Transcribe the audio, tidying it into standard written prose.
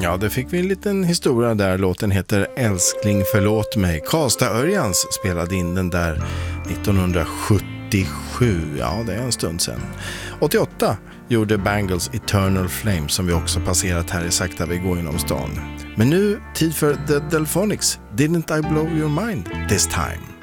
Ja, det fick vi en liten historia där. Låten heter Älskling förlåt mig. Karlstad Örjans spelade in den där 1977. Ja, det är en stund sedan. 88 gjorde Bangles Eternal Flame, som vi också passerat här i Sakta vi går genom stan. Men nu tid för The Delphonics. Didn't I blow your mind this time?